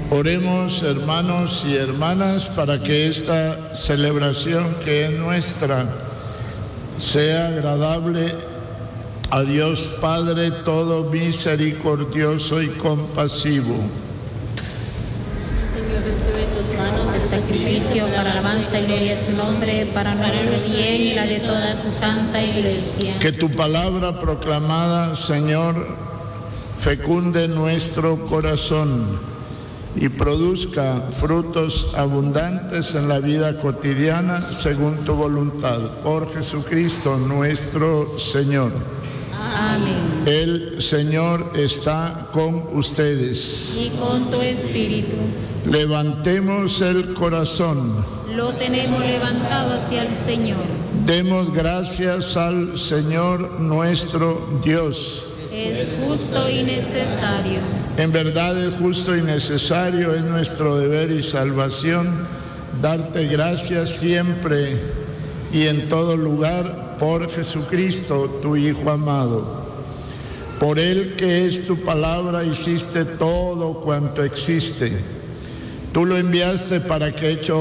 Oremos, hermanos y hermanas, para que esta celebración que es nuestra sea agradable a Dios Padre todo misericordioso y compasivo. Señor, recibe en tus manos el sacrificio para alabanza y gloria de su nombre, para nuestro bien y la de toda su santa Iglesia. Que tu palabra proclamada, Señor, fecunde nuestro corazón y produzca frutos abundantes en la vida cotidiana según tu voluntad. Por Jesucristo nuestro Señor. Amén. El Señor está con ustedes. Y con tu espíritu. Levantemos el corazón. Lo tenemos levantado hacia el Señor. Demos gracias al Señor nuestro Dios. Es justo y necesario. En verdad es justo y necesario, es nuestro deber y salvación darte gracias siempre y en todo lugar por Jesucristo, tu Hijo amado. Por Él, que es tu palabra, hiciste todo cuanto existe. Tú lo enviaste para que, hecho